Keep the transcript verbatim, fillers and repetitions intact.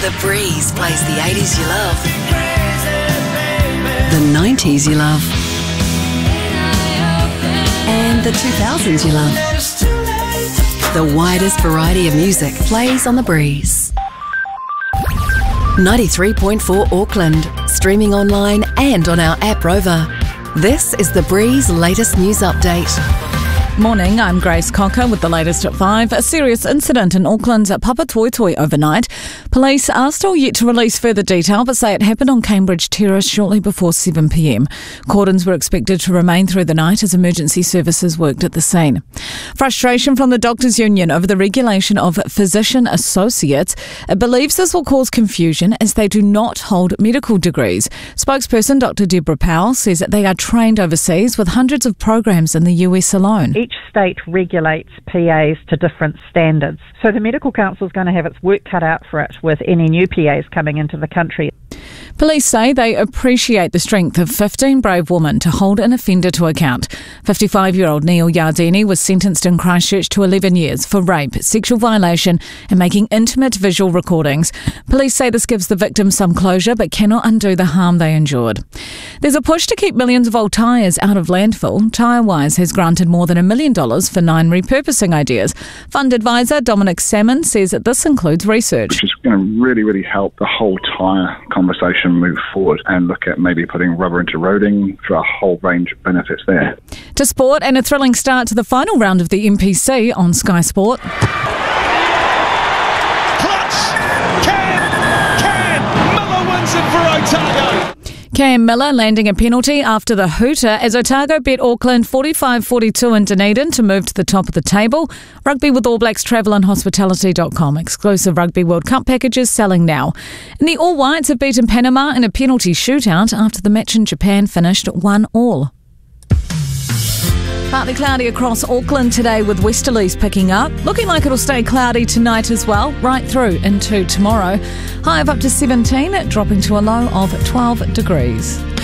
The Breeze plays the eighties you love, the nineties you love, and the two thousands you love. The widest variety of music plays on The Breeze. ninety-three point four Auckland, streaming online and on our app Rover. This is The Breeze latest news update. Morning, I'm Grace Cocker with the latest at five. A serious incident in Auckland's at Papatoetoe overnight. Police are still yet to release further detail but say it happened on Cambridge Terrace shortly before seven p m. Cordons were expected to remain through the night as emergency services worked at the scene. Frustration from the Doctors' Union over the regulation of physician associates. It believes this will cause confusion as they do not hold medical degrees. Spokesperson Doctor Deborah Powell says that they are trained overseas with hundreds of programs in the U S alone. Each state regulates P As to different standards. So the Medical Council is going to have its work cut out for it with any new P As coming into the country. Police say they appreciate the strength of fifteen brave women to hold an offender to account. fifty-five-year-old Neil Yardeni was sentenced in Christchurch to eleven years for rape, sexual violation and making intimate visual recordings. Police say this gives the victim some closure but cannot undo the harm they endured. There's a push to keep millions of old tyres out of landfill. TyreWise has granted more than a million dollars for nine repurposing ideas. Fund advisor Dominic Salmon says that this includes research. Which is going to really, really help the whole tyre conversation move forward and look at maybe putting rubber into roading for a whole range of benefits there. To sport and a thrilling start to the final round of the M P C on Sky Sport. Clutch! Cam! Cam! Miller wins it for Otago! Cam Miller landing a penalty after the hooter as Otago beat Auckland forty-five forty-two in Dunedin to move to the top of the table. Rugby with All Blacks travel on hospitality dot com. Exclusive Rugby World Cup packages selling now. And the All Whites have beaten Panama in a penalty shootout after the match in Japan finished one all. Partly cloudy across Auckland today with westerlies picking up. Looking like it'll stay cloudy tonight as well, right through into tomorrow. High of up to seventeen, dropping to a low of twelve degrees.